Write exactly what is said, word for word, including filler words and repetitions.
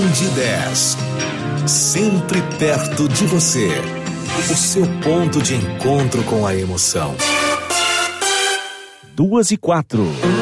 Band dez. Sempre perto de você. O seu ponto de encontro com a emoção. Duas e quatro.